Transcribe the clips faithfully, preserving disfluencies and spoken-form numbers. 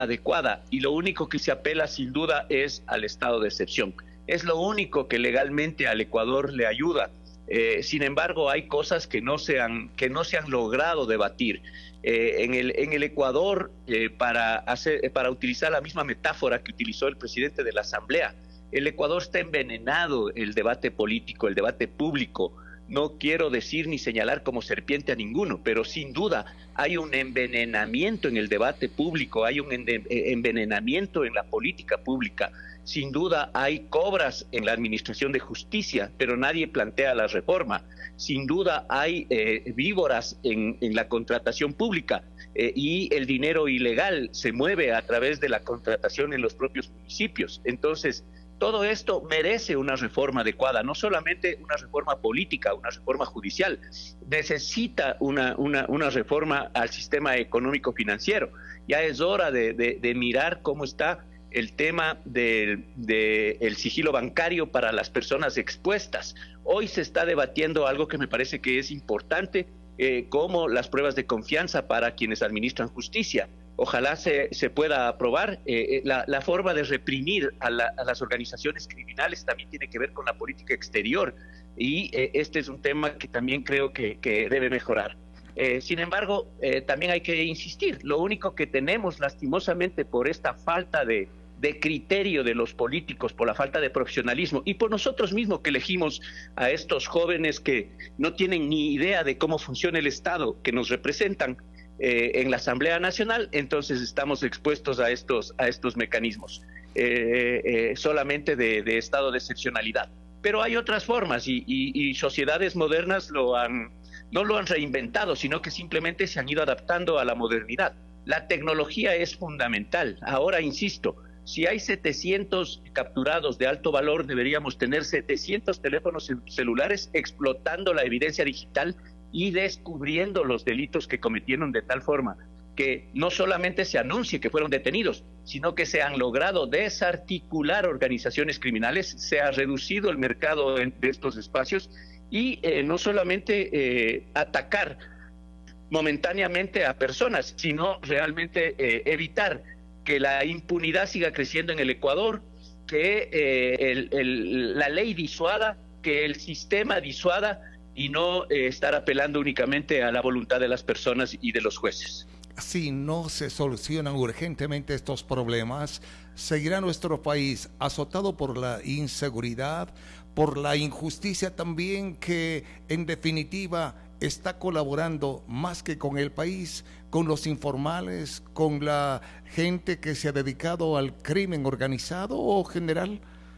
adecuada, y lo único que se apela sin duda es al estado de excepción. Es lo único que legalmente al Ecuador le ayuda. Eh, sin embargo, hay cosas que no se han, que no se han logrado debatir. Eh, en, el, en el Ecuador, eh, para, hacer, para utilizar la misma metáfora que utilizó el presidente de la Asamblea, el Ecuador está envenenado, el debate político, el debate público. No quiero decir ni señalar como serpiente a ninguno, pero sin duda hay un envenenamiento en el debate público, hay un envenenamiento en la política pública. Sin duda hay cobras en la administración de justicia, pero nadie plantea la reforma. Sin duda hay eh, víboras en, en la contratación pública eh, y el dinero ilegal se mueve a través de la contratación en los propios municipios. Entonces, todo esto merece una reforma adecuada, no solamente una reforma política, una reforma judicial, necesita una, una, una reforma al sistema económico-financiero. Ya es hora de, de, de mirar cómo está el tema del de, el sigilo bancario para las personas expuestas. Hoy se está debatiendo algo que me parece que es importante, eh, como las pruebas de confianza para quienes administran justicia. Ojalá se, se pueda aprobar. Eh, la, la forma de reprimir a, la, a las organizaciones criminales también tiene que ver con la política exterior, y eh, este es un tema que también creo que, que debe mejorar. Eh, sin embargo, eh, también hay que insistir, lo único que tenemos lastimosamente por esta falta de, de criterio de los políticos, por la falta de profesionalismo y por nosotros mismos que elegimos a estos jóvenes que no tienen ni idea de cómo funciona el Estado, que nos representan eh, en la Asamblea Nacional, entonces estamos expuestos a estos, a estos mecanismos eh, eh, solamente de, de estado de excepcionalidad. Pero hay otras formas y, y, y sociedades modernas lo han, no lo han reinventado, sino que simplemente se han ido adaptando a la modernidad. La tecnología es fundamental. Ahora, insisto, si hay setecientos capturados de alto valor, deberíamos tener setecientos teléfonos celulares explotando la evidencia digital y descubriendo los delitos que cometieron, de tal forma que no solamente se anuncie que fueron detenidos, sino que se han logrado desarticular organizaciones criminales, se ha reducido el mercado de estos espacios y eh, no solamente eh, atacar momentáneamente a personas, sino realmente eh, evitar que la impunidad siga creciendo en el Ecuador, que eh, el, el, la ley disuada, que el sistema disuada y no eh, estar apelando únicamente a la voluntad de las personas y de los jueces. Si no se solucionan urgentemente estos problemas, seguirá nuestro país azotado por la inseguridad, por la injusticia también, que en definitiva está colaborando más que con el país, con los informales, con la gente que se ha dedicado al crimen organizado, o general.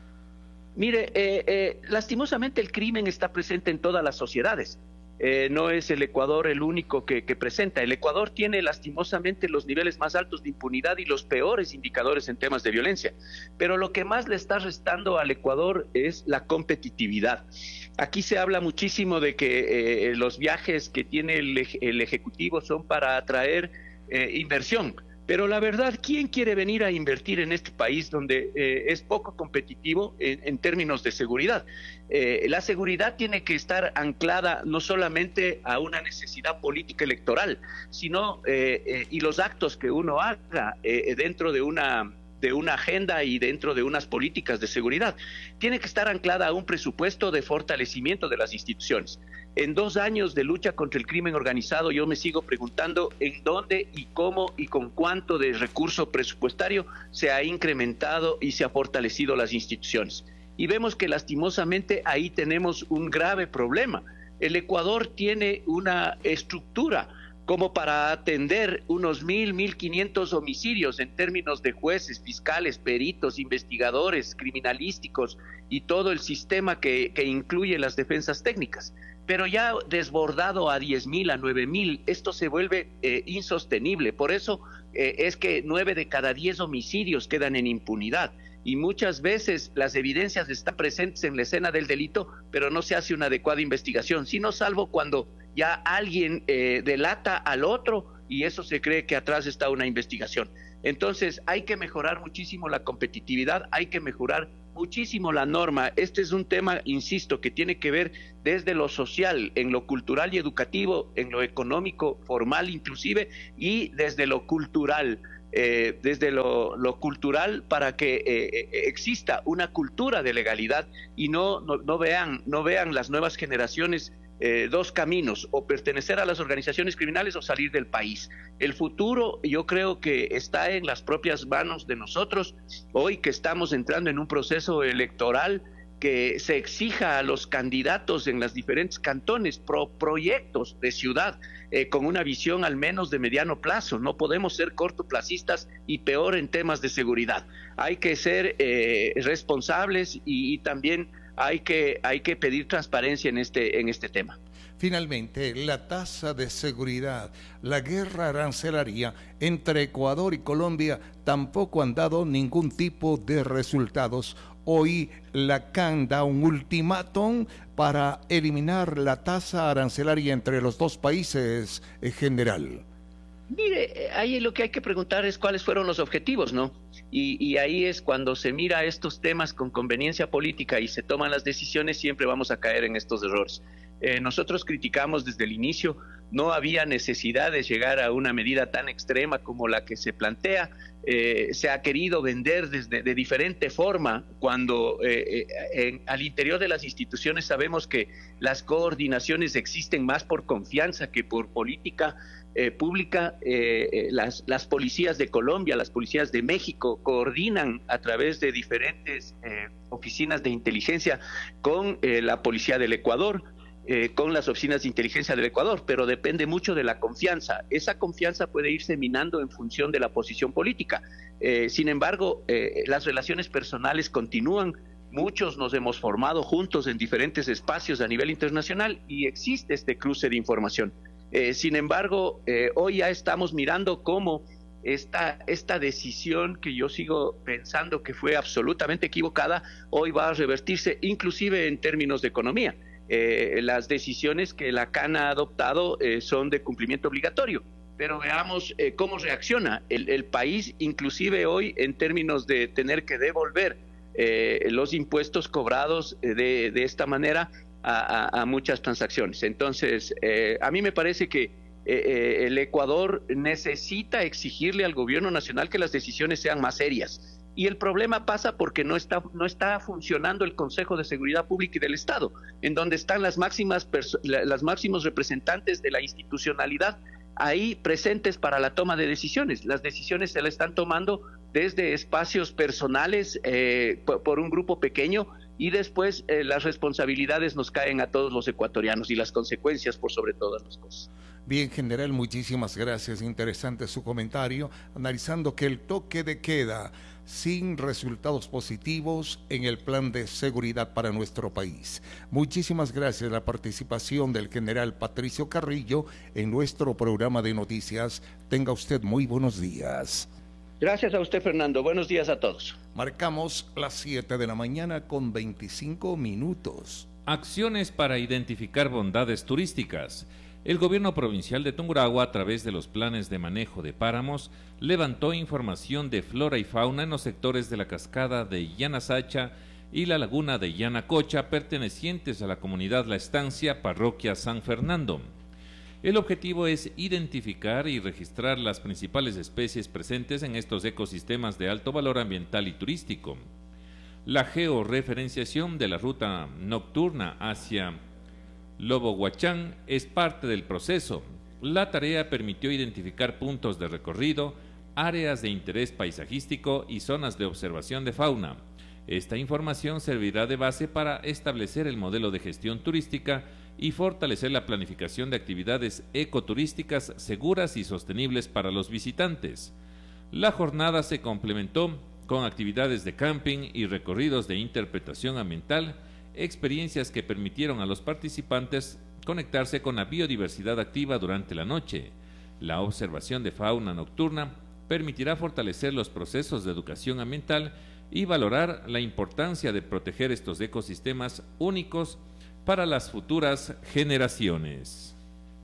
Mire, eh, eh, lastimosamente el crimen está presente en todas las sociedades. Eh, no es el Ecuador el único que, que presenta. El Ecuador tiene lastimosamente los niveles más altos de impunidad y los peores indicadores en temas de violencia. Pero lo que más le está restando al Ecuador es la competitividad. Aquí se habla muchísimo de que eh, los viajes que tiene el, el Ejecutivo son para atraer eh, inversión. Pero la verdad, ¿quién quiere venir a invertir en este país donde eh, es poco competitivo en, en términos de seguridad? Eh, la seguridad tiene que estar anclada no solamente a una necesidad política electoral, sino eh, eh, y los actos que uno haga eh, dentro de una de una agenda y dentro de unas políticas de seguridad. Tiene que estar anclada a un presupuesto de fortalecimiento de las instituciones. En dos años de lucha contra el crimen organizado, yo me sigo preguntando en dónde y cómo y con cuánto de recurso presupuestario se ha incrementado y se ha fortalecido las instituciones. Y vemos que lastimosamente ahí tenemos un grave problema. El Ecuador tiene una estructura como para atender unos mil, mil quinientos homicidios en términos de jueces, fiscales, peritos, investigadores, criminalísticos y todo el sistema que, que incluye las defensas técnicas. Pero ya desbordado a diez mil, a nueve mil, esto se vuelve eh, insostenible. Por eso eh, es que nueve de cada diez homicidios quedan en impunidad. Y muchas veces las evidencias están presentes en la escena del delito, pero no se hace una adecuada investigación, sino salvo cuando ya alguien eh, delata al otro y eso se cree que atrás está una investigación. Entonces hay que mejorar muchísimo la competitividad, hay que mejorar muchísimo la norma. Este es un tema, insisto, que tiene que ver desde lo social, en lo cultural y educativo, en lo económico, formal inclusive, y desde lo cultural. eh, desde lo, lo cultural para que eh, exista una cultura de legalidad y no, no, no, vean, no vean las nuevas generaciones eh, dos caminos, o pertenecer a las organizaciones criminales o salir del país. El futuro yo creo que está en las propias manos de nosotros, hoy que estamos entrando en un proceso electoral, que se exija a los candidatos en los diferentes cantones pro proyectos de ciudad eh, con una visión al menos de mediano plazo. No podemos ser cortoplacistas y peor en temas de seguridad. Hay que ser eh, responsables y, y también hay que, hay que pedir transparencia en este, en este tema. Finalmente, la tasa de seguridad, la guerra arancelaria entre Ecuador y Colombia tampoco han dado ningún tipo de resultados. Hoy la C A N da un ultimátum para eliminar la tasa arancelaria entre los dos países, en general. Mire, ahí lo que hay que preguntar es cuáles fueron los objetivos, ¿no? Y, y ahí es cuando se mira estos temas con conveniencia política y se toman las decisiones, siempre vamos a caer en estos errores. Eh, nosotros criticamos desde el inicio, no había necesidad de llegar a una medida tan extrema como la que se plantea. Eh, se ha querido vender desde, de diferente forma cuando eh, en, al interior de las instituciones sabemos que las coordinaciones existen más por confianza que por política eh, pública. Eh, las, las policías de Colombia, las policías de México coordinan a través de diferentes eh, oficinas de inteligencia con eh, la policía del Ecuador, Eh, con las oficinas de inteligencia del Ecuador, pero depende mucho de la confianza. Esa confianza puede irse minando en función de la posición política. Eh, sin embargo, eh, las relaciones personales continúan. Muchos nos hemos formado juntos en diferentes espacios a nivel internacional y existe este cruce de información. Eh, sin embargo, eh, hoy ya estamos mirando cómo esta, esta decisión, que yo sigo pensando que fue absolutamente equivocada, hoy va a revertirse inclusive en términos de economía. Eh, las decisiones que la C A N ha adoptado eh, son de cumplimiento obligatorio, pero veamos eh, cómo reacciona el, el país, inclusive hoy en términos de tener que devolver eh, los impuestos cobrados eh, de, de esta manera a, a, a muchas transacciones. Entonces, eh, a mí me parece que eh, eh, el Ecuador necesita exigirle al gobierno nacional que las decisiones sean más serias. Y el problema pasa porque no está, no está funcionando el Consejo de Seguridad Pública y del Estado, en donde están las máximas las máximos representantes de la institucionalidad ahí presentes para la toma de decisiones. Las decisiones se las están tomando desde espacios personales eh, por, por un grupo pequeño, y después eh, las responsabilidades nos caen a todos los ecuatorianos y las consecuencias por sobre todas las cosas. Bien, general, muchísimas gracias. Interesante su comentario, analizando que el toque de queda sin resultados positivos en el plan de seguridad para nuestro país. Muchísimas gracias a la participación del general Patricio Carrillo en nuestro programa de noticias. Tenga usted muy buenos días. Gracias a usted, Fernando. Buenos días a todos. Marcamos las siete de la mañana con veinticinco minutos. Acciones para identificar bondades turísticas. El gobierno provincial de Tungurahua, a través de los planes de manejo de páramos, levantó información de flora y fauna en los sectores de la cascada de Yanasacha y la laguna de Yanacocha, pertenecientes a la comunidad La Estancia, parroquia San Fernando. El objetivo es identificar y registrar las principales especies presentes en estos ecosistemas de alto valor ambiental y turístico. La georreferenciación de la ruta nocturna hacia Lobohuachán es parte del proceso. La tarea permitió identificar puntos de recorrido, áreas de interés paisajístico y zonas de observación de fauna. Esta información servirá de base para establecer el modelo de gestión turística y fortalecer la planificación de actividades ecoturísticas seguras y sostenibles para los visitantes. La jornada se complementó con actividades de camping y recorridos de interpretación ambiental, experiencias que permitieron a los participantes conectarse con la biodiversidad activa durante la noche. La observación de fauna nocturna permitirá fortalecer los procesos de educación ambiental y valorar la importancia de proteger estos ecosistemas únicos para las futuras generaciones.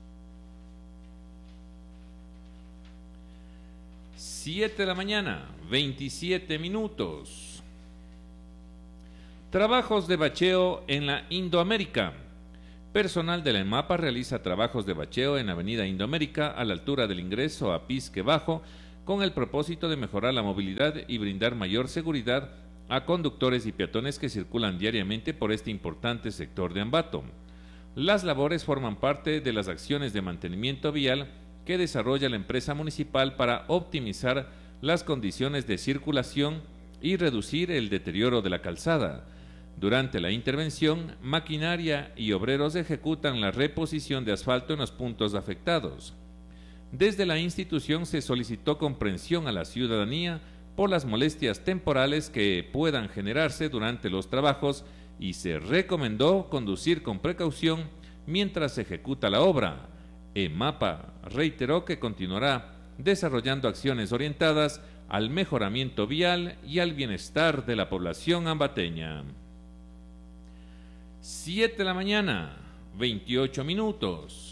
siete de la mañana, veintisiete minutos. Trabajos de bacheo en la Indoamérica. Personal de la EMAPA realiza trabajos de bacheo en Avenida Indoamérica, a la altura del ingreso a Pisque Bajo, con el propósito de mejorar la movilidad y brindar mayor seguridad a conductores y peatones que circulan diariamente por este importante sector de Ambato. Las labores forman parte de las acciones de mantenimiento vial que desarrolla la empresa municipal para optimizar las condiciones de circulación y reducir el deterioro de la calzada. Durante la intervención, maquinaria y obreros ejecutan la reposición de asfalto en los puntos afectados. Desde la institución se solicitó comprensión a la ciudadanía por las molestias temporales que puedan generarse durante los trabajos y se recomendó conducir con precaución mientras se ejecuta la obra. EMAPA reiteró que continuará desarrollando acciones orientadas al mejoramiento vial y al bienestar de la población ambateña. siete de la mañana, veintiocho minutos.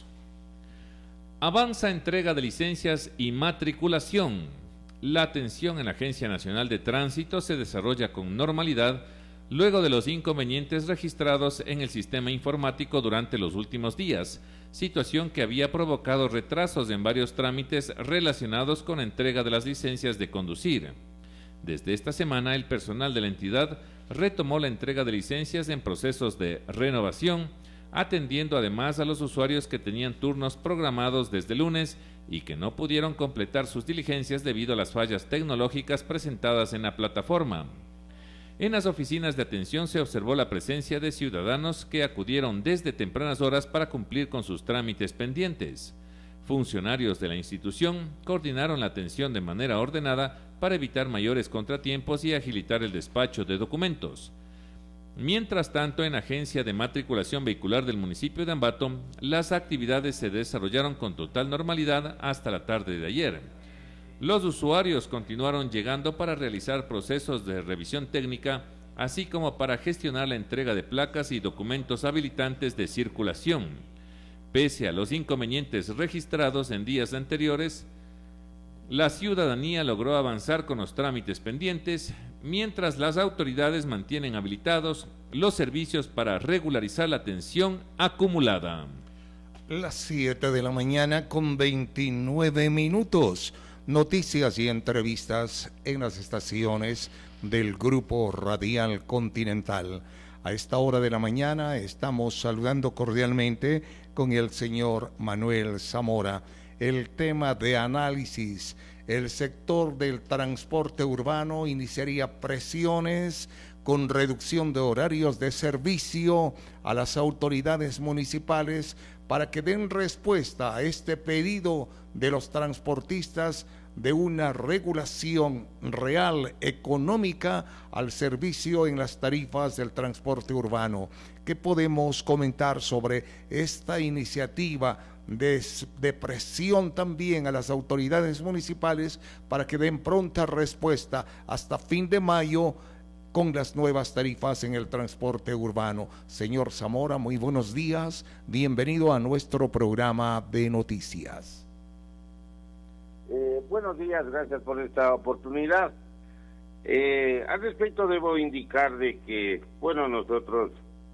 Avanza entrega de licencias y matriculación. La atención en la Agencia Nacional de Tránsito se desarrolla con normalidad luego de los inconvenientes registrados en el sistema informático durante los últimos días, situación que había provocado retrasos en varios trámites relacionados con la entrega de las licencias de conducir. Desde esta semana, el personal de la entidad retomó la entrega de licencias en procesos de renovación, atendiendo además a los usuarios que tenían turnos programados desde lunes y que no pudieron completar sus diligencias debido a las fallas tecnológicas presentadas en la plataforma. En las oficinas de atención se observó la presencia de ciudadanos que acudieron desde tempranas horas para cumplir con sus trámites pendientes. Funcionarios de la institución coordinaron la atención de manera ordenada para evitar mayores contratiempos y agilitar el despacho de documentos. Mientras tanto, en la Agencia de Matriculación Vehicular del municipio de Ambato, las actividades se desarrollaron con total normalidad hasta la tarde de ayer. Los usuarios continuaron llegando para realizar procesos de revisión técnica, así como para gestionar la entrega de placas y documentos habilitantes de circulación. Pese a los inconvenientes registrados en días anteriores, la ciudadanía logró avanzar con los trámites pendientes, mientras las autoridades mantienen habilitados los servicios para regularizar la atención acumulada. Las siete de la mañana con veintinueve minutos. Noticias y entrevistas en las estaciones del Grupo Radial Continental. A esta hora de la mañana estamos saludando cordialmente con el señor Manuel Zamora. El tema de análisis, el sector del transporte urbano iniciaría presiones con reducción de horarios de servicio a las autoridades municipales para que den respuesta a este pedido de los transportistas de una regulación real económica al servicio en las tarifas del transporte urbano. ¿Qué podemos comentar sobre esta iniciativa de, de presión también a las autoridades municipales para que den pronta respuesta hasta fin de mayo con las nuevas tarifas en el transporte urbano? Señor Zamora, muy buenos días, bienvenido a nuestro programa de noticias. Eh, buenos días, gracias por esta oportunidad. Eh, al respecto debo indicar de que, bueno, nosotros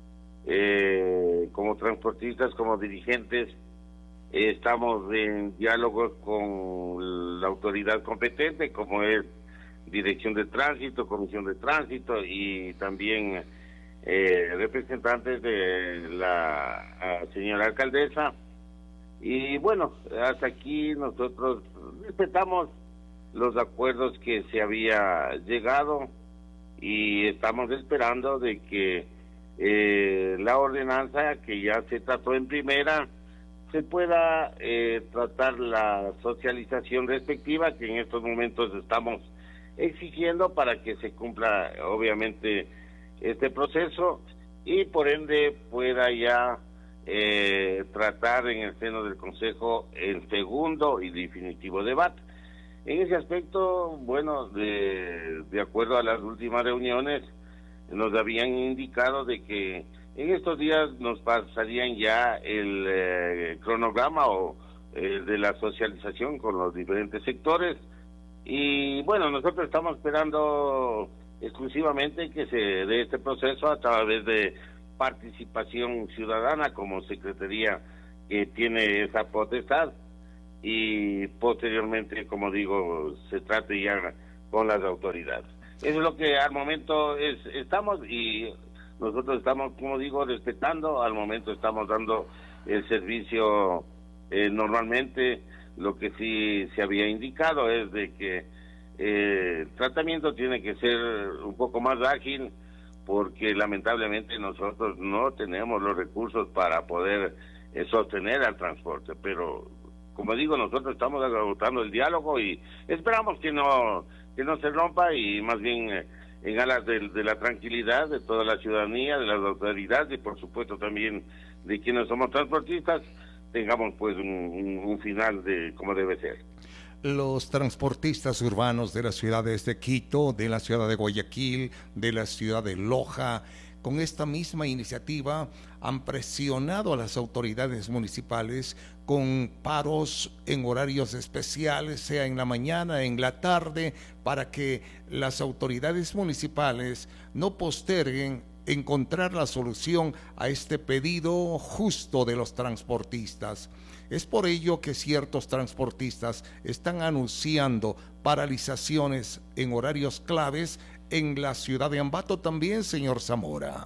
eh, como transportistas, como dirigentes, eh, estamos en diálogos con la autoridad competente, como es Dirección de Tránsito, Comisión de Tránsito y también eh, representantes de la señora alcaldesa. Y bueno, hasta aquí nosotros respetamos los acuerdos que se había llegado y estamos esperando de que eh, la ordenanza que ya se trató en primera se pueda eh, tratar la socialización respectiva que en estos momentos estamos exigiendo para que se cumpla obviamente este proceso y por ende pueda ya Eh, tratar en el seno del Consejo el segundo y definitivo debate. En ese aspecto, bueno, de, de acuerdo a las últimas reuniones, nos habían indicado de que en estos días nos pasarían ya el eh, cronograma o eh, de la socialización con los diferentes sectores y bueno, nosotros estamos esperando exclusivamente que se dé este proceso a través de participación ciudadana como secretaría que tiene esa potestad y posteriormente, como digo, se trate ya con las autoridades. Eso es lo que al momento es, estamos y nosotros estamos, como digo, respetando, al momento estamos dando el servicio eh, normalmente. Lo que sí se había indicado es de que eh, el tratamiento tiene que ser un poco más ágil, porque lamentablemente nosotros no tenemos los recursos para poder eh, sostener al transporte, pero como digo, nosotros estamos agotando el diálogo y esperamos que no que no se rompa, y más bien eh, en alas de, de la tranquilidad de toda la ciudadanía, de las autoridades y por supuesto también de quienes somos transportistas, tengamos pues un, un, un final de como debe ser. Los transportistas urbanos de las ciudades de Quito, de la ciudad de Guayaquil, de la ciudad de Loja, con esta misma iniciativa han presionado a las autoridades municipales con paros en horarios especiales, sea en la mañana, en la tarde, para que las autoridades municipales no posterguen encontrar la solución a este pedido justo de los transportistas. Es por ello que ciertos transportistas están anunciando paralizaciones en horarios claves en la ciudad de Ambato también, señor Zamora.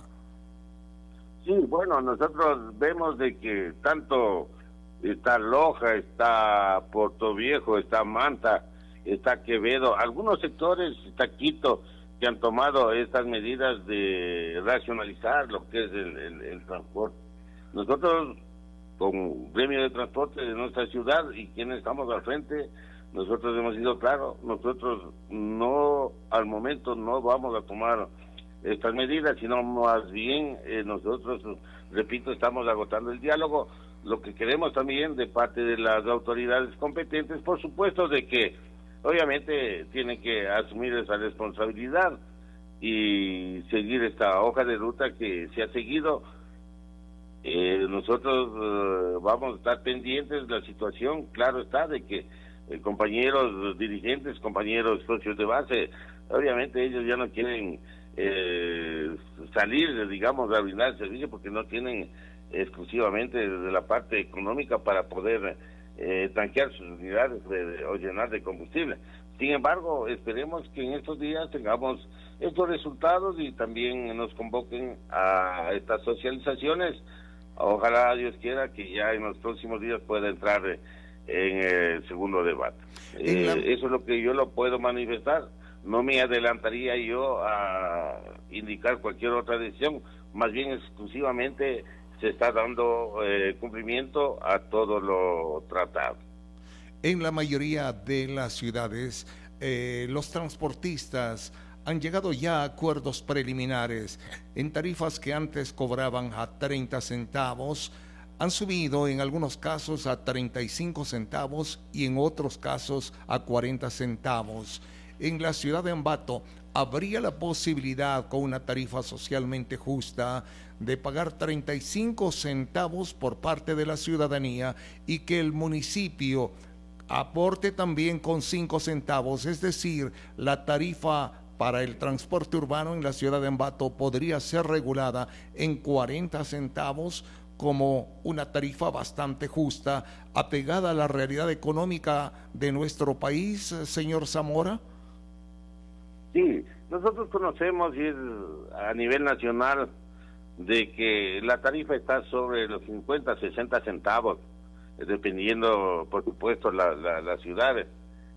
Sí, bueno, nosotros vemos de que tanto está Loja, está Puerto Viejo, está Manta, está Quevedo, algunos sectores, está Quito, que han tomado estas medidas de racionalizar lo que es el, el, el transporte. Nosotros, como gremio de transporte de nuestra ciudad y quienes estamos al frente, nosotros hemos sido claros, nosotros no, al momento no vamos a tomar estas medidas, sino más bien eh, nosotros, repito, estamos agotando el diálogo. Lo que queremos también de parte de las autoridades competentes, por supuesto, de que obviamente tienen que asumir esa responsabilidad y seguir esta hoja de ruta que se ha seguido. Eh, nosotros eh, vamos a estar pendientes de la situación, claro está, de que eh, compañeros dirigentes, compañeros socios de base, obviamente ellos ya no quieren eh, salir, digamos, a brindar el servicio porque no tienen exclusivamente de la parte económica para poder eh, tanquear sus unidades de, de, o llenar de combustible. Sin embargo, esperemos que en estos días tengamos estos resultados y también nos convoquen a estas socializaciones. Ojalá Dios quiera que ya en los próximos días pueda entrar en el segundo debate. Eh, la... Eso es lo que yo lo puedo manifestar. No me adelantaría yo a indicar cualquier otra decisión, más bien exclusivamente se está dando eh, cumplimiento a todo lo tratado. En la mayoría de las ciudades, eh, los transportistas han llegado ya a acuerdos preliminares en tarifas que antes cobraban a treinta centavos, han subido en algunos casos a treinta y cinco centavos y en otros casos a cuarenta centavos. En la ciudad de Ambato, ¿habría la posibilidad con una tarifa socialmente justa de pagar treinta y cinco centavos por parte de la ciudadanía y que el municipio aporte también con cinco centavos? Es decir, la tarifa para el transporte urbano en la ciudad de Ambato podría ser regulada en cuarenta centavos como una tarifa bastante justa, apegada a la realidad económica de nuestro país, señor Zamora. Sí, nosotros conocemos y es a nivel nacional de que la tarifa está sobre los cincuenta, sesenta centavos, dependiendo, por supuesto, la, la, las ciudades.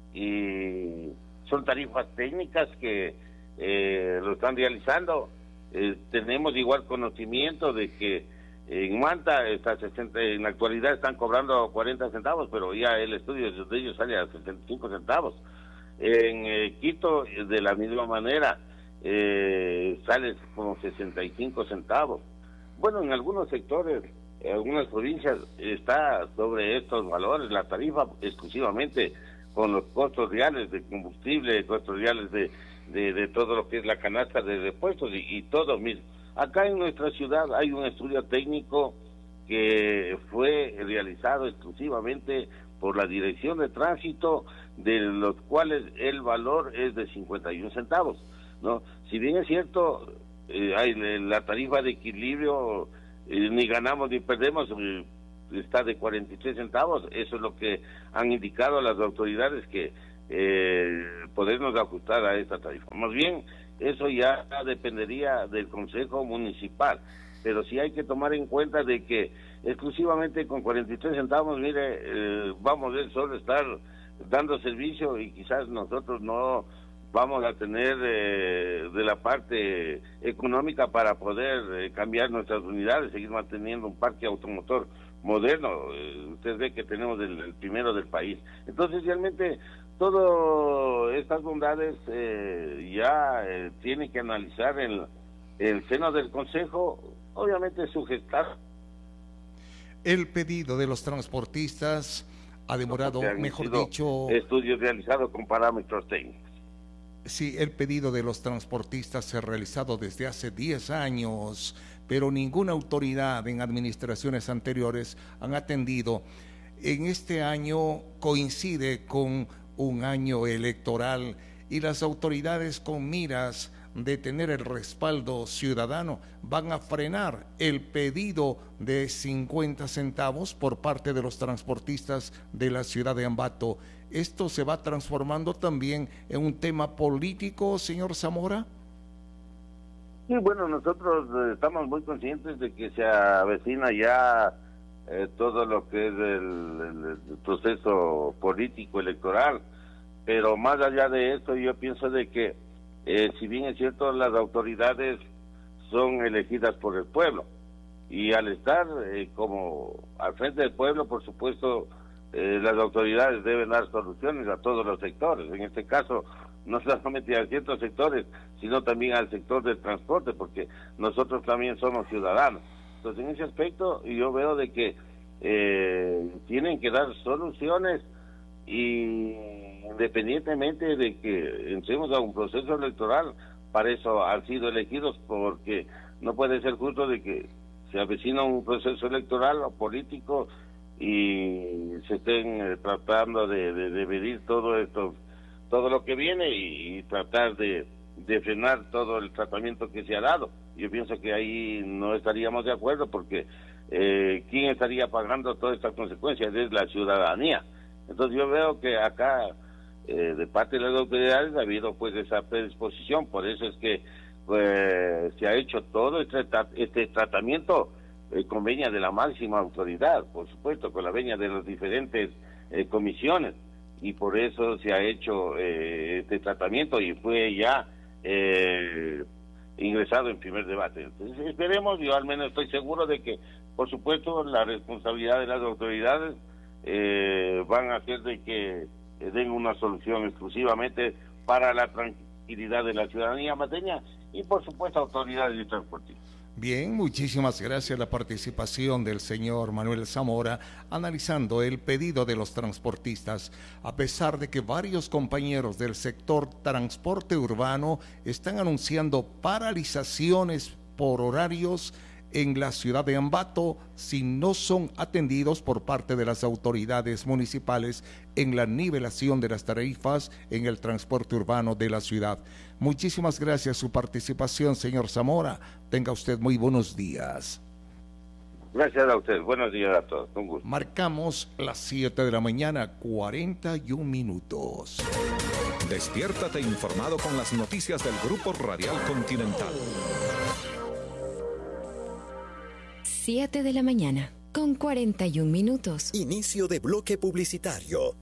Y son tarifas técnicas que eh, lo están realizando. Eh, tenemos igual conocimiento de que en Manta está sesenta, en la actualidad están cobrando cuarenta centavos, pero ya el estudio de ellos sale a sesenta y cinco centavos. En eh, Quito, de la misma manera, eh, sale como sesenta y cinco centavos. Bueno, en algunos sectores, en algunas provincias, está sobre estos valores la tarifa exclusivamente con los costos reales de combustible, costos reales de, de, de todo lo que es la canasta de repuestos y, y todo mismo. Acá en nuestra ciudad hay un estudio técnico que fue realizado exclusivamente por la Dirección de Tránsito, de los cuales el valor es de cincuenta y un centavos, ¿no? Si bien es cierto, eh, hay la tarifa de equilibrio, eh, ni ganamos ni perdemos, eh, está de cuarenta y tres centavos, eso es lo que han indicado las autoridades, que eh, podernos ajustar a esta tarifa. Más bien, eso ya dependería del Consejo Municipal, pero sí hay que tomar en cuenta de que exclusivamente con cuarenta y tres centavos, mire, eh, vamos a solo estar dando servicio y quizás nosotros no vamos a tener eh, de la parte económica para poder eh, cambiar nuestras unidades, seguir manteniendo un parque automotor moderno. Eh, usted ve que tenemos el, el primero del país. Entonces realmente todas estas bondades eh, ya eh, tiene que analizar el, el seno del Consejo, obviamente sujetar. El pedido de los transportistas ha demorado, mejor dicho... Estudios realizados con parámetros técnicos. Sí, el pedido de los transportistas se ha realizado desde hace diez años, pero ninguna autoridad en administraciones anteriores han atendido. En este año coincide con un año electoral y las autoridades, con miras de tener el respaldo ciudadano, van a frenar el pedido de cincuenta centavos por parte de los transportistas de la ciudad de Ambato. ¿Esto se va transformando también en un tema político, señor Zamora? Sí, bueno, nosotros eh, estamos muy conscientes de que se avecina ya eh, todo lo que es el, el, el proceso político electoral, pero más allá de esto yo pienso de que Eh, si bien es cierto, las autoridades son elegidas por el pueblo, y al estar eh, como al frente del pueblo, por supuesto, eh, las autoridades deben dar soluciones a todos los sectores, en este caso no solamente a ciertos sectores, sino también al sector del transporte, porque nosotros también somos ciudadanos. Entonces, en ese aspecto yo veo de que eh, tienen que dar soluciones, y independientemente de que entremos a un proceso electoral, para eso han sido elegidos, porque no puede ser justo de que se avecina un proceso electoral o político y se estén eh, tratando de, de, de medir todo esto, todo lo que viene, y, y tratar de, de frenar todo el tratamiento que se ha dado. Yo pienso que ahí no estaríamos de acuerdo, porque eh, ¿quién estaría pagando todas estas consecuencias? Es la ciudadanía. Entonces yo veo que acá eh, de parte de las autoridades ha habido pues esa predisposición, por eso es que pues, se ha hecho todo este, este tratamiento eh, con venia de la máxima autoridad, por supuesto, con la venia de las diferentes eh, comisiones, y por eso se ha hecho eh, este tratamiento y fue ya eh, ingresado en primer debate. Entonces esperemos, yo al menos estoy seguro de que, por supuesto, la responsabilidad de las autoridades Eh, van a hacer de que eh, den una solución exclusivamente para la tranquilidad de la ciudadanía mateña y, por supuesto, autoridades de transporte. Bien, muchísimas gracias a la participación del señor Manuel Zamora analizando el pedido de los transportistas. A pesar de que varios compañeros del sector transporte urbano están anunciando paralizaciones por horarios en la ciudad de Ambato si no son atendidos por parte de las autoridades municipales en la nivelación de las tarifas en el transporte urbano de la ciudad. Muchísimas gracias por su participación, señor Zamora. Tenga usted muy buenos días. Gracias a usted. Buenos días a todos. Un gusto. Marcamos las siete de la mañana, cuarenta y un minutos. Despiértate informado con las noticias del Grupo Radial Continental. siete de la mañana, con cuarenta y un minutos. Inicio de bloque publicitario.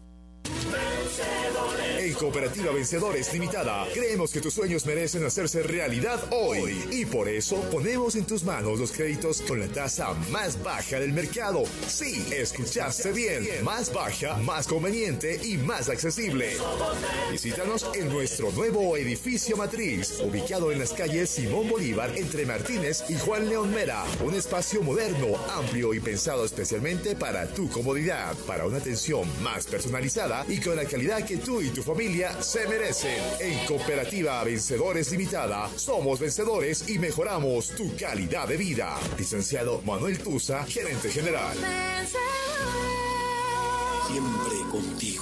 En Cooperativa Vencedores Limitada, creemos que tus sueños merecen hacerse realidad hoy. Y por eso ponemos en tus manos los créditos con la tasa más baja del mercado. Sí, escuchaste bien. Más baja, más conveniente y más accesible. Visítanos en nuestro nuevo edificio matriz, ubicado en las calles Simón Bolívar, entre Martínez y Juan León Mera. Un espacio moderno, amplio y pensado especialmente para tu comodidad, para una atención más personalizada y con la calidad que tú y tu familia se merecen. En Cooperativa Vencedores Limitada, somos vencedores y mejoramos tu calidad de vida. Licenciado Manuel Tusa, gerente general. Siempre contigo.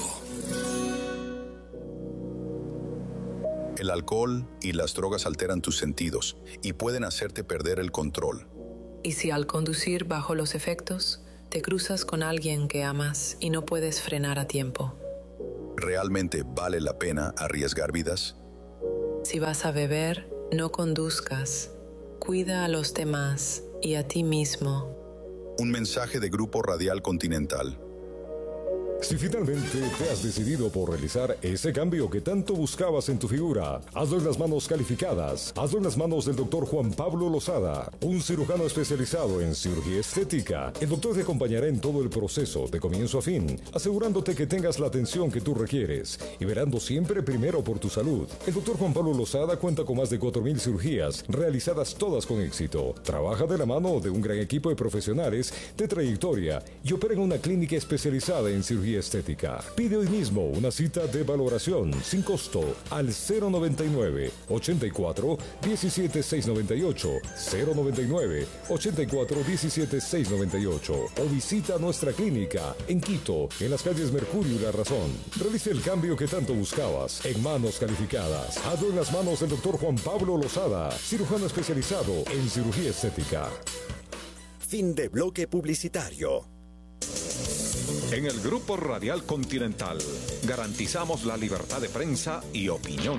El alcohol y las drogas alteran tus sentidos y pueden hacerte perder el control. ¿Y si al conducir bajo los efectos Te cruzas con alguien que amas y no puedes frenar a tiempo. ¿Realmente vale la pena arriesgar vidas? Si vas a beber, no conduzcas. Cuida a los demás y a ti mismo. Un mensaje de Grupo Radial Continental. Si finalmente te has decidido por realizar ese cambio que tanto buscabas en tu figura, hazlo en las manos calificadas. Hazlo en las manos del doctor Juan Pablo Lozada, un cirujano especializado en cirugía estética. El doctor te acompañará en todo el proceso, de comienzo a fin, asegurándote que tengas la atención que tú requieres y verando siempre primero por tu salud. El doctor Juan Pablo Lozada cuenta con más de cuatro mil cirugías, realizadas todas con éxito. Trabaja de la mano de un gran equipo de profesionales de trayectoria y opera en una clínica especializada en cirugía estética. Pide hoy mismo una cita de valoración sin costo al cero noventa y nueve, ochenta y cuatro, diecisiete, seiscientos noventa y ocho, cero noventa y nueve, ochenta y cuatro, diecisiete, seiscientos noventa y ocho o visita nuestra clínica en Quito, en las calles Mercurio y La Razón. Realice el cambio que tanto buscabas en manos calificadas. Hazlo en las manos del doctor Juan Pablo Lozada, cirujano especializado en cirugía estética. Fin de bloque publicitario. En el Grupo Radial Continental garantizamos la libertad de prensa y opinión.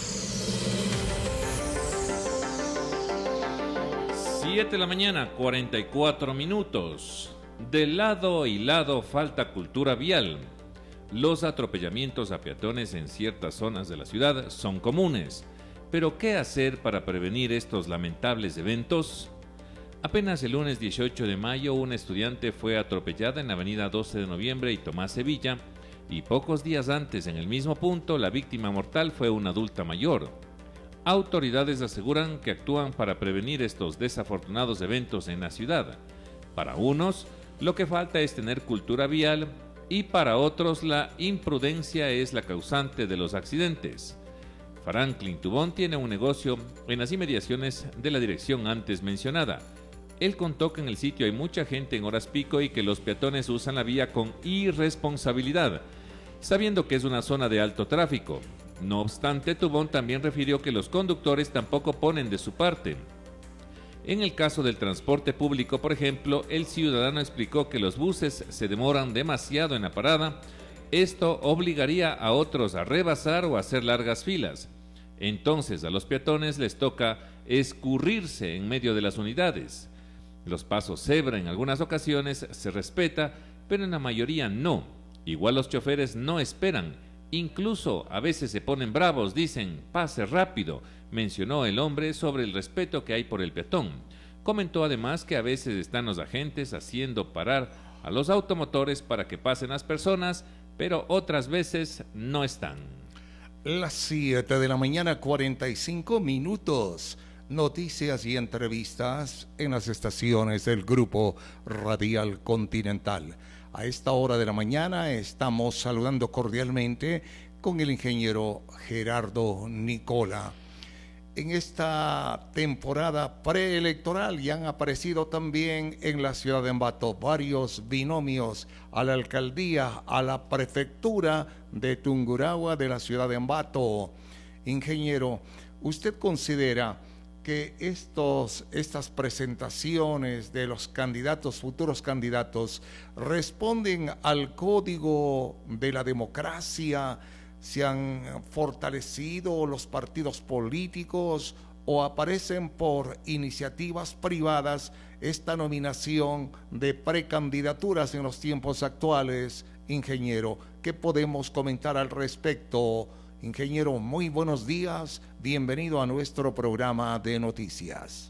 siete de la mañana, cuarenta y cuatro minutos. De lado y lado falta cultura vial. Los atropellamientos a peatones en ciertas zonas de la ciudad son comunes. Pero ¿qué hacer para prevenir estos lamentables eventos? Apenas el lunes dieciocho de mayo, una estudiante fue atropellada en la avenida doce de noviembre y Tomás Sevilla, y pocos días antes, en el mismo punto, la víctima mortal fue una adulta mayor. Autoridades aseguran que actúan para prevenir estos desafortunados eventos en la ciudad. Para unos, lo que falta es tener cultura vial, y para otros, la imprudencia es la causante de los accidentes. Franklin Tubón tiene un negocio en las inmediaciones de la dirección antes mencionada. Él contó que en el sitio hay mucha gente en horas pico y que los peatones usan la vía con irresponsabilidad, sabiendo que es una zona de alto tráfico. No obstante, Tubón también refirió que los conductores tampoco ponen de su parte. En el caso del transporte público, por ejemplo, el ciudadano explicó que los buses se demoran demasiado en la parada. Esto obligaría a otros a rebasar o a hacer largas filas. Entonces a los peatones les toca escurrirse en medio de las unidades. Los pasos cebra en algunas ocasiones se respeta, pero en la mayoría no. Igual los choferes no esperan. Incluso a veces se ponen bravos, dicen, pase rápido, mencionó el hombre sobre el respeto que hay por el peatón. Comentó además que a veces están los agentes haciendo parar a los automotores para que pasen las personas, pero otras veces no están. Las siete de la mañana, cuarenta y cinco minutos. Noticias y entrevistas en las estaciones del Grupo Radial Continental. A esta hora de la mañana estamos saludando cordialmente con el ingeniero Gerardo Nicola. En esta temporada preelectoral ya han aparecido también en la ciudad de Ambato varios binomios a la alcaldía, a la prefectura de Tungurahua de la ciudad de Ambato. Ingeniero, ¿usted considera que estos, estas presentaciones de los candidatos, futuros candidatos, responden al código de la democracia? ¿Se han fortalecido los partidos políticos o aparecen por iniciativas privadas esta nominación de precandidaturas en los tiempos actuales? Ingeniero, ¿qué podemos comentar al respecto? Ingeniero, muy buenos días, bienvenido a nuestro programa de noticias.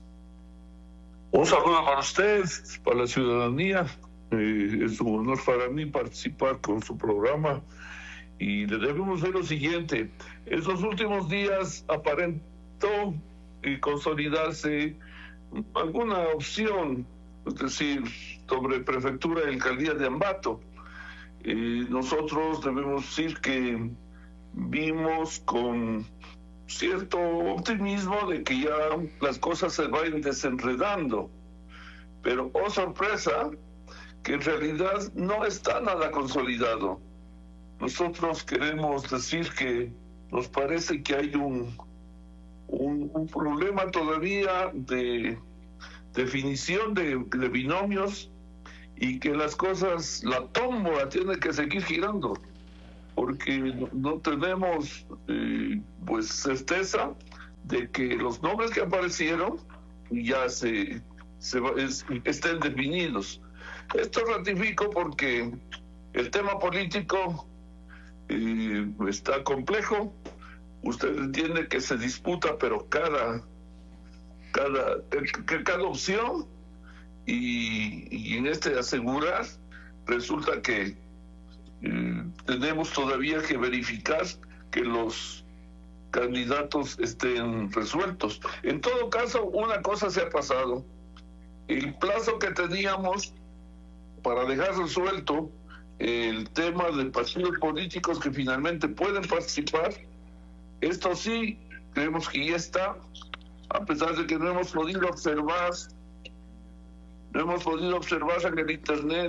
Un saludo para usted, para la ciudadanía. Eh, es un honor para mí participar con su programa y le debemos ver lo siguiente. Estos últimos días aparentó eh, consolidarse alguna opción, es decir, sobre prefectura y alcaldía de Ambato. Eh, nosotros debemos decir que vimos con cierto optimismo de que ya las cosas se vayan desenredando, pero oh sorpresa, que en realidad no está nada consolidado. Nosotros queremos decir que nos parece que hay un, un, un problema todavía de definición de, de binomios y que las cosas, la tómbola tiene que seguir girando, porque no, no tenemos eh, pues certeza de que los nombres que aparecieron ya se, se es, estén definidos. Esto ratifico porque el tema político eh, está complejo. Usted entiende que se disputa, pero cada cada cada opción y, y en este asegurar resulta que eh, tenemos todavía que verificar que los candidatos estén resueltos. En todo caso, una cosa se ha pasado: el plazo que teníamos para dejar resuelto el tema de partidos políticos que finalmente pueden participar, esto sí, creemos que ya está, a pesar de que no hemos podido observar, no hemos podido observar en el internet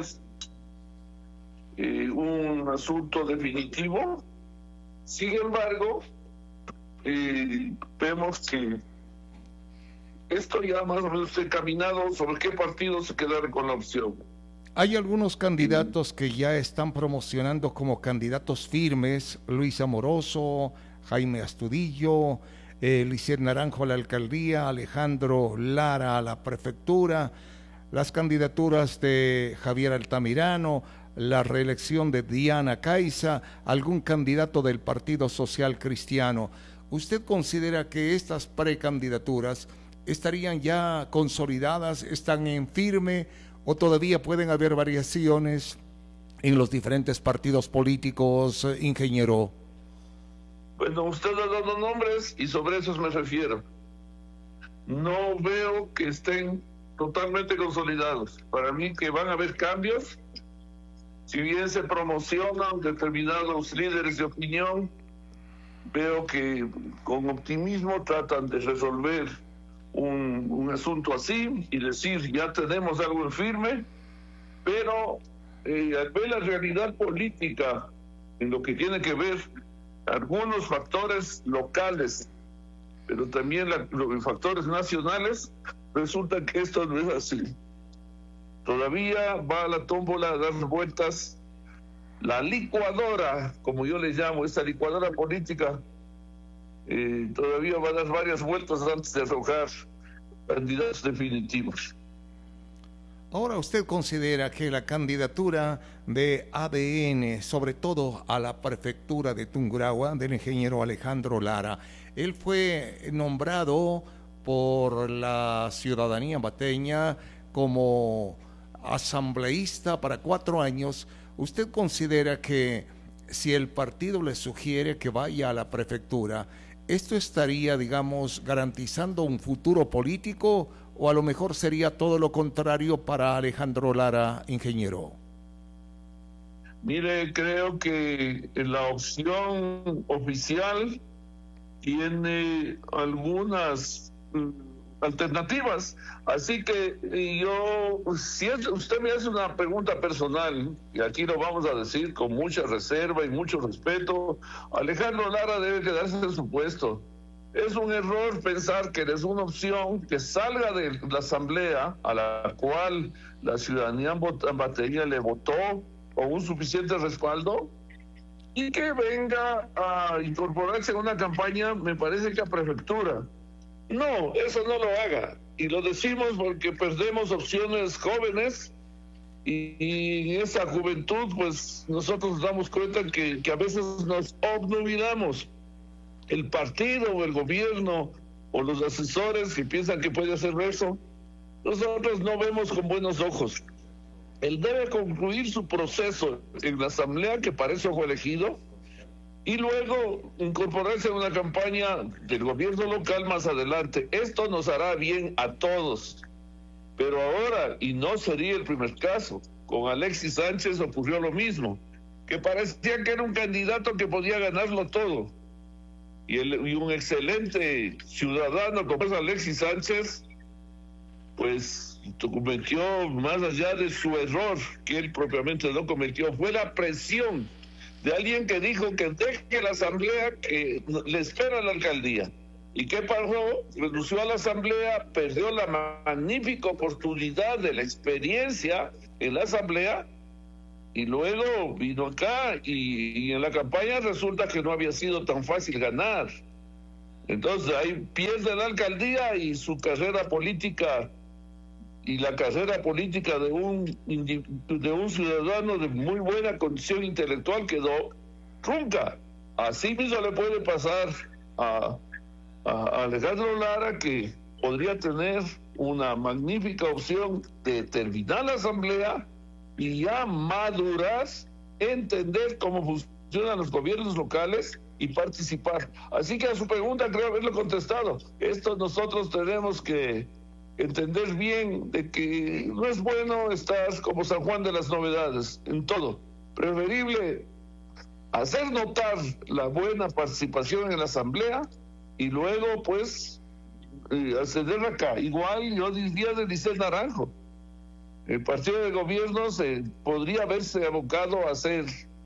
eh, un asunto definitivo. Sin embargo, eh, vemos que esto ya más o menos está encaminado sobre qué partido se quedará con la opción. Hay algunos candidatos que ya están promocionando como candidatos firmes: Luis Amoroso, Jaime Astudillo, eh, Lisier Naranjo a la alcaldía, Alejandro Lara a la prefectura, las candidaturas de Javier Altamirano, la reelección de Diana Caiza, algún candidato del Partido Social Cristiano. ¿Usted considera que estas precandidaturas estarían ya consolidadas, están en firme, o todavía pueden haber variaciones en los diferentes partidos políticos, ingeniero? Bueno, usted ha dado nombres y sobre esos me refiero. No veo que estén totalmente consolidados. Para mí que van a haber cambios. Si bien se promocionan determinados líderes de opinión, veo que con optimismo tratan de resolver un, un asunto así y decir, ya tenemos algo en firme, pero eh, al ver la realidad política en lo que tiene que ver algunos factores locales, pero también la, los factores nacionales, resulta que esto no es así. Todavía va a la tómbola a dar vueltas la licuadora, como yo le llamo, esta licuadora política, eh, todavía va a dar varias vueltas antes de arrojar candidatos definitivos. Ahora, ¿usted considera que la candidatura de A D N, sobre todo a la prefectura de Tungurahua, del ingeniero Alejandro Lara, él fue nombrado por la ciudadanía bateña como asambleísta para cuatro años? ¿Usted considera que si el partido le sugiere que vaya a la prefectura, esto estaría, digamos, garantizando un futuro político, o a lo mejor sería todo lo contrario para Alejandro Lara, ingeniero? Mire, creo que la opción oficial tiene algunas alternativas, así que yo, si es, usted me hace una pregunta personal, y aquí lo vamos a decir con mucha reserva y mucho respeto, Alejandro Lara debe quedarse en su puesto. Es un error pensar que es una opción que salga de la asamblea a la cual la ciudadanía bateña le votó con un suficiente respaldo y que venga a incorporarse en una campaña, me parece que a prefectura. No, eso no lo haga. Y lo decimos porque perdemos opciones jóvenes y, y en esa juventud pues nosotros nos damos cuenta que, que a veces nos obnubilamos. El partido o el gobierno o los asesores que piensan que puede hacer eso, nosotros no vemos con buenos ojos. Él debe concluir su proceso en la asamblea, que para eso fue elegido, y luego incorporarse a una campaña del gobierno local más adelante. Esto nos hará bien a todos. Pero ahora, y no sería el primer caso, con Alexis Sánchez ocurrió lo mismo, que parecía que era un candidato que podía ganarlo todo. Y, el, y un excelente ciudadano como es Alexis Sánchez, pues cometió, más allá de su error, que él propiamente no cometió, fue la presión de alguien que dijo que deje la asamblea, que le espera a la alcaldía. ¿Y qué pasó? Renunció a la asamblea, perdió la magnífica oportunidad de la experiencia en la asamblea y luego vino acá y, y en la campaña resulta que no había sido tan fácil ganar. Entonces ahí pierde la alcaldía y su carrera política y la carrera política de un, de un ciudadano de muy buena condición intelectual quedó trunca. Así mismo le puede pasar a, a Alejandro Lara, que podría tener una magnífica opción de terminar la asamblea y ya maduras, entender cómo funcionan los gobiernos locales y participar. Así que a su pregunta creo haberlo contestado. Esto nosotros tenemos que entender bien de que no es bueno estar como San Juan de las novedades en todo. Preferible hacer notar la buena participación en la asamblea y luego pues eh, acceder acá. Igual yo diría de Licey Naranjo. El partido de gobierno se podría haberse abocado a hacer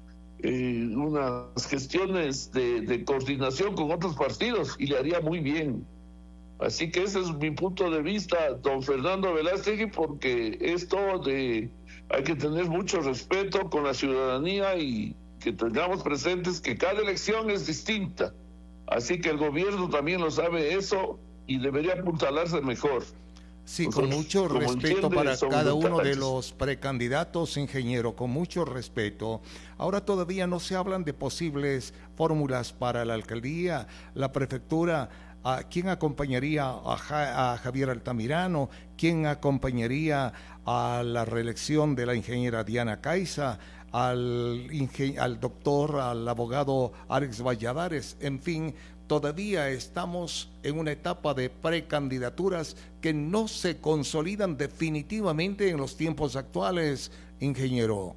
eh, unas gestiones de, de coordinación con otros partidos y le haría muy bien. Así que ese es mi punto de vista, don Fernando Velázquez, porque esto de hay que tener mucho respeto con la ciudadanía y que tengamos presentes que cada elección es distinta. Así que el gobierno también lo sabe eso y debería apuntalarse mejor. Sí, con mucho respeto para cada uno de los precandidatos, ingeniero, con mucho respeto. Ahora todavía no se hablan de posibles fórmulas para la alcaldía, la prefectura. ¿A quién acompañaría a, ja, a Javier Altamirano? ¿Quién acompañaría a la reelección de la ingeniera Diana Caiza? Al, al doctor, al abogado Alex Valladares? En fin, todavía estamos en una etapa de precandidaturas que no se consolidan definitivamente en los tiempos actuales, ingeniero.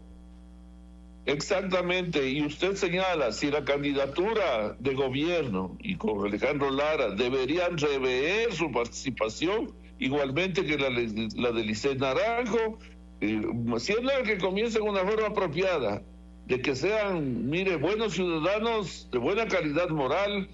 Exactamente, y usted señala, si la candidatura de gobierno y con Alejandro Lara deberían rever su participación, igualmente que la, la de Licey Naranjo, eh, siendo que comiencen una forma apropiada, de que sean, mire, buenos ciudadanos de buena calidad moral,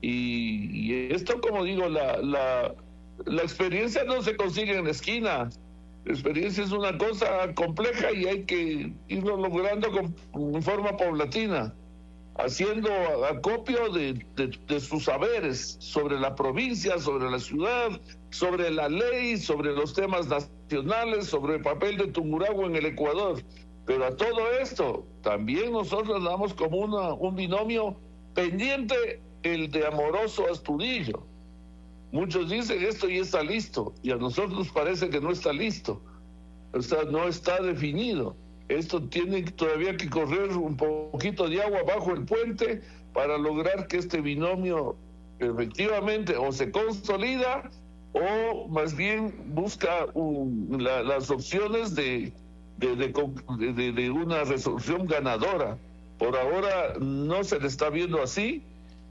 y, y esto, como digo, la, la, la experiencia no se consigue en la esquina. La experiencia es una cosa compleja y hay que irlo logrando con, en forma paulatina, haciendo acopio de, de, de sus saberes sobre la provincia, sobre la ciudad, sobre la ley, sobre los temas nacionales, sobre el papel de Tungurahua en el Ecuador. Pero a todo esto también nosotros damos como una, un binomio pendiente, el de Amoroso Astudillo. Muchos dicen esto y está listo, y a nosotros parece que no está listo, o sea, no está definido. Esto tiene todavía que correr un poquito de agua bajo el puente para lograr que este binomio efectivamente o se consolida o más bien busca un, la, las opciones de, de, de, de, de una resolución ganadora. Por ahora no se le está viendo así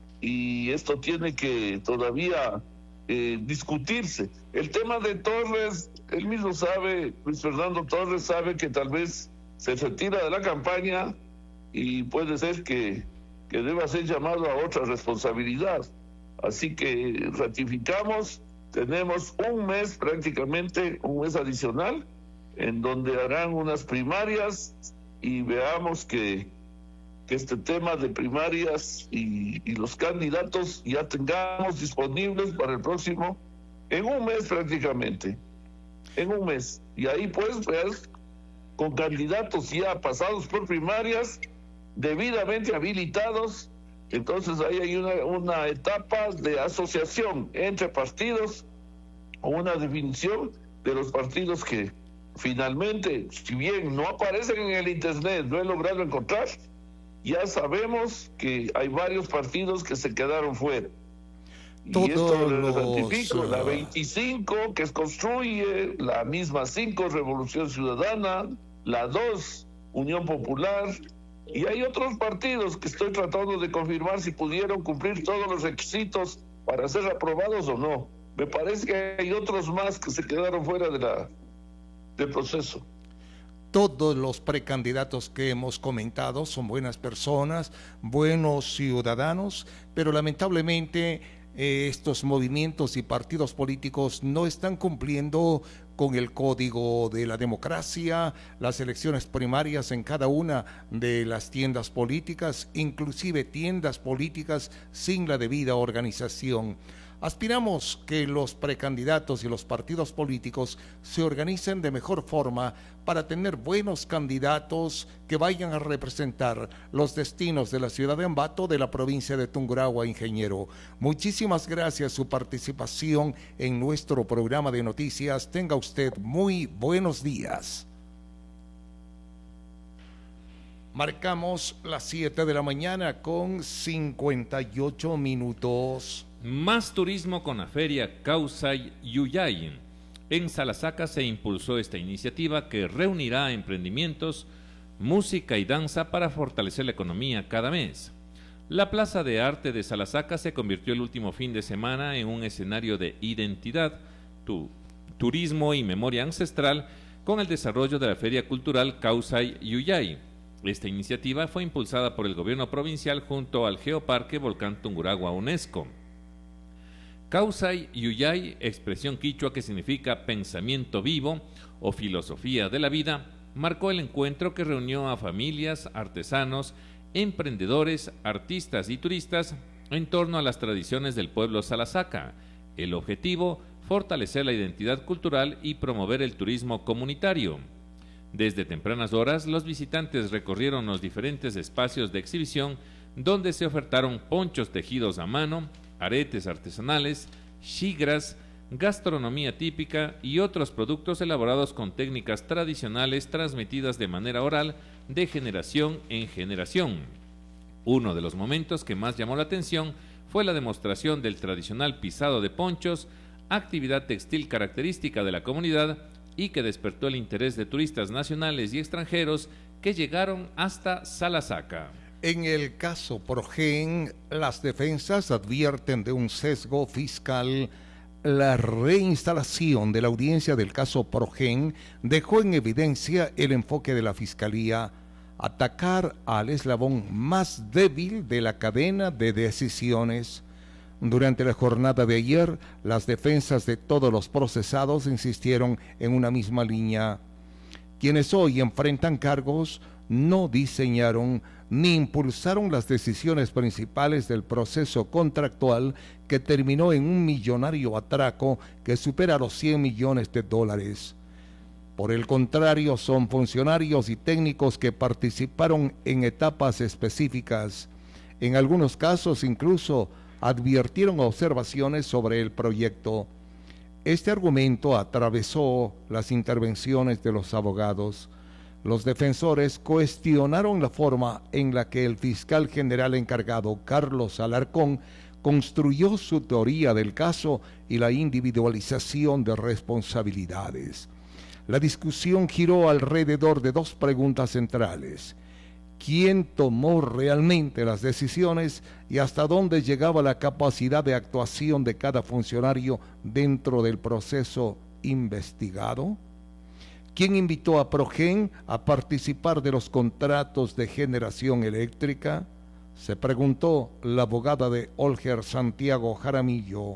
y esto tiene que todavía Eh, discutirse. El tema de Torres, él mismo sabe, Luis Fernando Torres sabe que tal vez se retira de la campaña y puede ser que, que deba ser llamado a otra responsabilidad. Así que ratificamos, tenemos un mes prácticamente, un mes adicional, en donde harán unas primarias y veamos que que este tema de primarias y, y los candidatos ya tengamos disponibles para el próximo, en un mes prácticamente, en un mes. Y ahí pues, pues con candidatos ya pasados por primarias, debidamente habilitados, entonces ahí hay una, una etapa de asociación entre partidos, o una definición de los partidos que finalmente, si bien no aparecen en el internet, no he logrado encontrar, ya sabemos que hay varios partidos que se quedaron fuera. Todos y esto lo los, ratifico, uh... la veinticinco que es Construye, la misma cinco Revolución Ciudadana, la dos Unión Popular, y hay otros partidos que estoy tratando de confirmar si pudieron cumplir todos los requisitos para ser aprobados o no. Me parece que hay otros más que se quedaron fuera de la del proceso. Todos los precandidatos que hemos comentado son buenas personas, buenos ciudadanos, pero lamentablemente eh, estos movimientos y partidos políticos no están cumpliendo con el código de la democracia, las elecciones primarias en cada una de las tiendas políticas, inclusive tiendas políticas sin la debida organización. Aspiramos que los precandidatos y los partidos políticos se organicen de mejor forma para tener buenos candidatos que vayan a representar los destinos de la ciudad de Ambato, de la provincia de Tungurahua, ingeniero. Muchísimas gracias por su participación en nuestro programa de noticias. Tenga usted muy buenos días. Marcamos las siete de la mañana con cincuenta y ocho minutos. Más turismo con la feria Kausai Yuyay. En Salasaca se impulsó esta iniciativa que reunirá emprendimientos, música y danza para fortalecer la economía cada mes. La Plaza de Arte de Salasaca se convirtió el último fin de semana en un escenario de identidad, tu, turismo y memoria ancestral con el desarrollo de la Feria Cultural Kausai Yuyay. Esta iniciativa fue impulsada por el gobierno provincial junto al Geoparque Volcán Tungurahua UNESCO. Kausai Yuyay, expresión quichua que significa pensamiento vivo o filosofía de la vida, marcó el encuentro que reunió a familias, artesanos, emprendedores, artistas y turistas en torno a las tradiciones del pueblo Salasaca. El objetivo, fortalecer la identidad cultural y promover el turismo comunitario. Desde tempranas horas, los visitantes recorrieron los diferentes espacios de exhibición donde se ofertaron ponchos tejidos a mano, aretes artesanales, xigras, gastronomía típica y otros productos elaborados con técnicas tradicionales transmitidas de manera oral de generación en generación. Uno de los momentos que más llamó la atención fue la demostración del tradicional pisado de ponchos, actividad textil característica de la comunidad y que despertó el interés de turistas nacionales y extranjeros que llegaron hasta Salasaca. En el caso Progen, las defensas advierten de un sesgo fiscal. La reinstalación de la audiencia del caso Progen dejó en evidencia el enfoque de la Fiscalía: atacar al eslabón más débil de la cadena de decisiones. Durante la jornada de ayer, las defensas de todos los procesados insistieron en una misma línea. Quienes hoy enfrentan cargos no diseñaron ni impulsaron las decisiones principales del proceso contractual que terminó en un millonario atraco que supera los cien millones de dólares. Por el contrario, son funcionarios y técnicos que participaron en etapas específicas. En algunos casos incluso advirtieron observaciones sobre el proyecto. Este argumento atravesó las intervenciones de los abogados. Los defensores cuestionaron la forma en la que el fiscal general encargado, Carlos Alarcón, construyó su teoría del caso y la individualización de responsabilidades. La discusión giró alrededor de dos preguntas centrales: ¿quién tomó realmente las decisiones y hasta dónde llegaba la capacidad de actuación de cada funcionario dentro del proceso investigado? ¿Quién invitó a Progen a participar de los contratos de generación eléctrica? Se preguntó la abogada de Olger Santiago Jaramillo.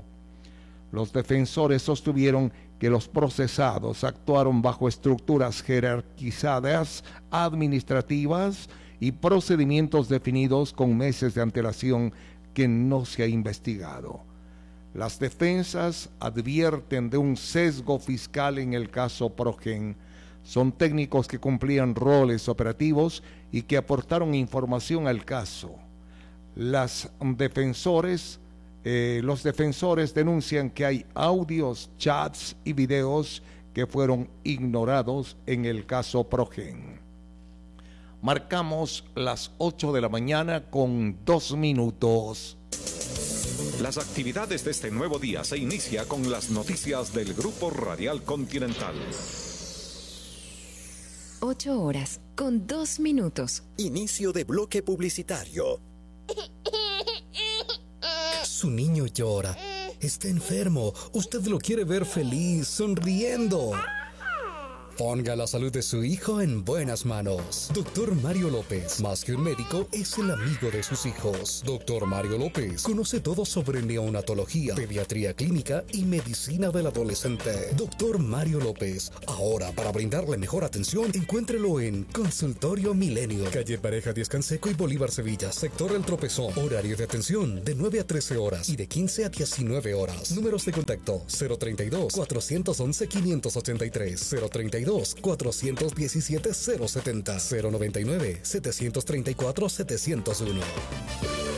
Los defensores sostuvieron que los procesados actuaron bajo estructuras jerarquizadas, administrativas y procedimientos definidos con meses de antelación que no se ha investigado. Las defensas advierten de un sesgo fiscal en el caso Progen. Son técnicos que cumplían roles operativos y que aportaron información al caso. Las defensores, eh, los defensores denuncian que hay audios, chats y videos que fueron ignorados en el caso Progen. Marcamos las ocho de la mañana con dos minutos. Las actividades de este nuevo día se inicia con las noticias del Grupo Radial Continental. Ocho horas con dos minutos. Inicio de bloque publicitario. Su niño llora. Está enfermo. Usted lo quiere ver feliz, sonriendo. Ponga la salud de su hijo en buenas manos. Doctor Mario López, más que un médico, es el amigo de sus hijos. Doctor Mario López conoce todo sobre neonatología, pediatría clínica y medicina del adolescente. Doctor Mario López, ahora para brindarle mejor atención, encuéntrelo en Consultorio Milenio, calle Pareja Díaz Canseco y Bolívar Sevilla, sector El Tropezón. Horario de atención de nueve a trece horas y de quince a diecinueve horas. Números de contacto cero treinta y dos, cuatrocientos once, quinientos ochenta y tres, cero treinta y dos, cuatrocientos diecisiete, cero setenta, cero noventa y nueve, setecientos treinta y cuatro, setecientos uno.